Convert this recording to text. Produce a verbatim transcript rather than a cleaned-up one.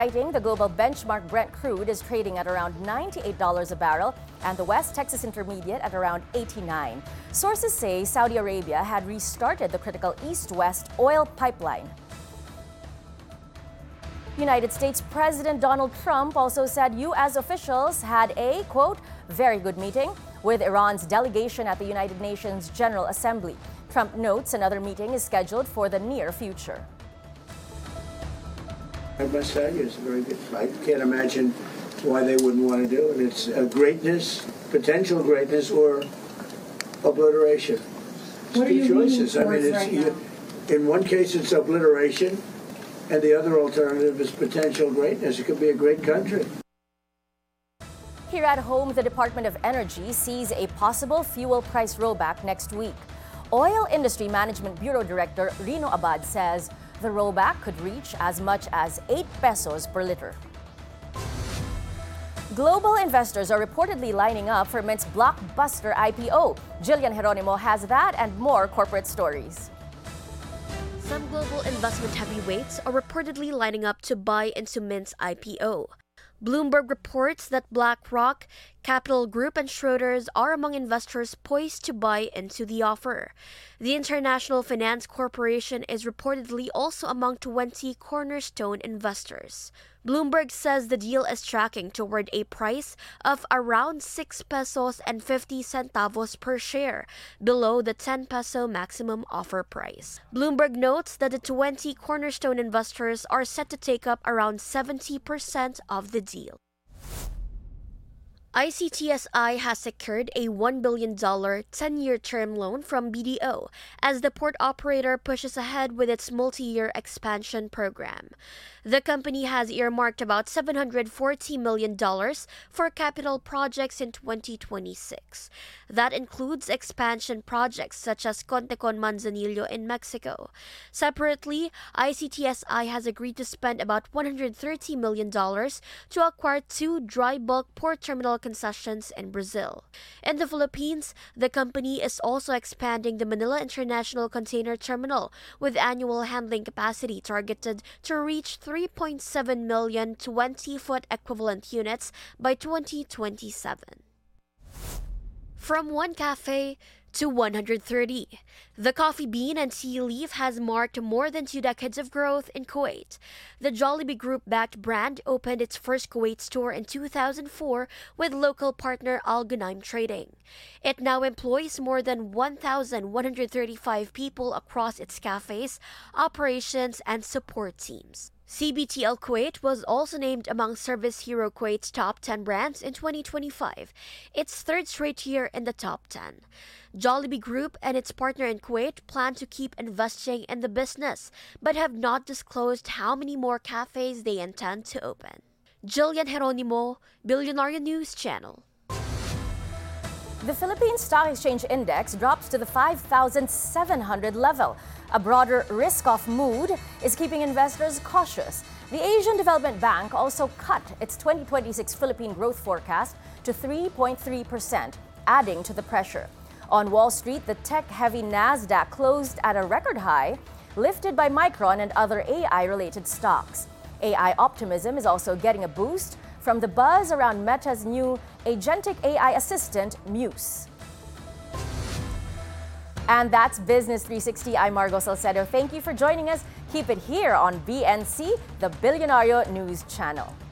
The global benchmark Brent crude is trading at around ninety-eight dollars a barrel and the West Texas Intermediate at around eighty-nine. Sources say Saudi Arabia had restarted the critical east-west oil pipeline. United States President Donald Trump also said U S officials had a, quote, very good meeting with Iran's delegation at the United Nations General Assembly. Trump notes another meeting is scheduled for the near future. I must tell you, it's a very good fight. Can't imagine why they wouldn't want to do it. It's a greatness, potential greatness, or obliteration. It's what are you choices. I mean, it's right you, in one case it's obliteration, and the other alternative is potential greatness. It could be a great country. Here at home, the Department of Energy sees a possible fuel price rollback next week. Oil Industry Management Bureau Director Rino Abad says the rollback could reach as much as eight pesos per liter. Global investors are reportedly lining up for Mint's blockbuster I P O. Jillian Geronimo has that and more corporate stories. Some global investment heavyweights are reportedly lining up to buy into Mint's I P O. Bloomberg reports that BlackRock, Capital Group, and Schroders are among investors poised to buy into the offer. The International Finance Corporation is reportedly also among twenty cornerstone investors. Bloomberg says the deal is tracking toward a price of around six pesos and fifty centavos per share, below the ten peso maximum offer price. Bloomberg notes that the twenty cornerstone investors are set to take up around seventy percent of the deal. I C T S I has secured a one billion dollars ten-year term loan from B D O as the port operator pushes ahead with its multi-year expansion program. The company has earmarked about seven hundred forty million dollars for capital projects in twenty twenty-six. That includes expansion projects such as Contecon Manzanillo in Mexico. Separately, I C T S I has agreed to spend about one hundred thirty million dollars to acquire two dry bulk port terminal concessions in Brazil. In the Philippines, the company is also expanding the Manila International Container Terminal with annual handling capacity targeted to reach three point seven million twenty-foot equivalent units by twenty twenty-seven. From one cafe to one hundred thirty. The coffee bean and tea leaf has marked more than two decades of growth in Kuwait. The Jollibee Group-backed brand opened its first Kuwait store in two thousand four with local partner Al Ghanaim Trading. It now employs more than one thousand one hundred thirty-five people across its cafes, operations, and support teams. C B T L Kuwait was also named among Service Hero Kuwait's top ten brands in twenty twenty-five, its third straight year in the top ten. Jollibee Group and its partner in Kuwait plan to keep investing in the business, but have not disclosed how many more cafes they intend to open. Jillian Geronimo, Billionaire News Channel. The Philippine Stock Exchange Index drops to the five thousand seven hundred level. A broader risk-off mood is keeping investors cautious. The Asian Development Bank also cut its twenty twenty-six Philippine growth forecast to three point three percent, adding to the pressure. On Wall Street, the tech-heavy Nasdaq closed at a record high, lifted by Micron and other A I-related stocks. A I optimism is also getting a boost from the buzz around Meta's new agentic A I assistant, Muse. And that's Business three sixty. I'm Margo Salcedo. Thank you for joining us. Keep it here on B N C, the Billionaire News Channel.